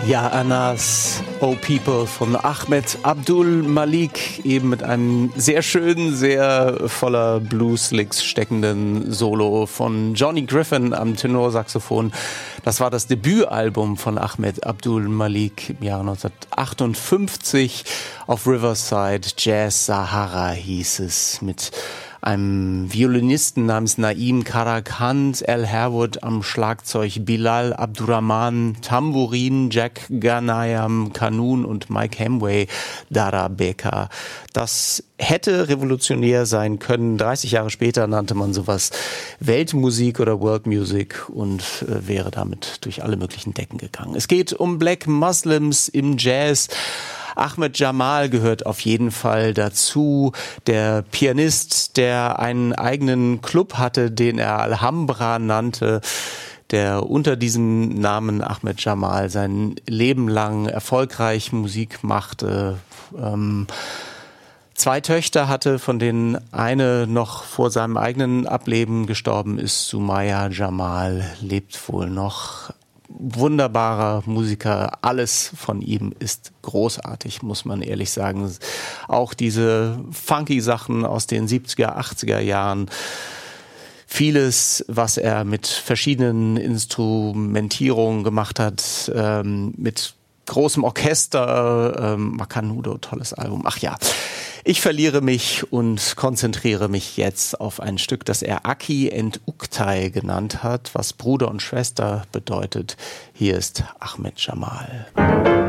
Ja, Anas, Oh People von Ahmed Abdul Malik, eben mit einem sehr schönen, sehr voller Blues-Licks steckenden Solo von Johnny Griffin am Tenorsaxophon. Das war das Debütalbum von Ahmed Abdul Malik im Jahre 1958 auf Riverside. Jazz Sahara hieß es, mit einem Violinisten namens Naim Karakand, Al Harewood am Schlagzeug, Bilal Abdurrahman Tambourin, Jack Ghanayam Kanun und Mike Hemway Darabeka. Das hätte revolutionär sein können. 30 Jahre später nannte man sowas Weltmusik oder World Music und wäre damit durch alle möglichen Decken gegangen. Es geht um Black Muslims im Jazz. Ahmed Jamal gehört auf jeden Fall dazu, der Pianist, der einen eigenen Club hatte, den er Alhambra nannte, der unter diesem Namen Ahmed Jamal sein Leben lang erfolgreich Musik machte, 2 Töchter hatte, von denen eine noch vor seinem eigenen Ableben gestorben ist. Sumaya Jamal lebt wohl noch. Wunderbarer Musiker, alles von ihm ist großartig, muss man ehrlich sagen. Auch diese funky Sachen aus den 70er, 80er Jahren, vieles, was er mit verschiedenen Instrumentierungen gemacht hat, mit großem Orchester, Macanudo, tolles Album. Ach ja, ich verliere mich und konzentriere mich jetzt auf ein Stück, das er Aki and Uktay genannt hat, was Bruder und Schwester bedeutet. Hier ist Ahmed Jamal.